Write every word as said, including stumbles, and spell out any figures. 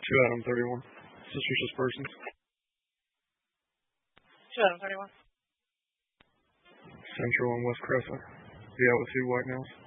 Two Adam thirty-one. Suspicious persons. Two Adam thirty-one. Central and West Crescent. Yeah, with two white males.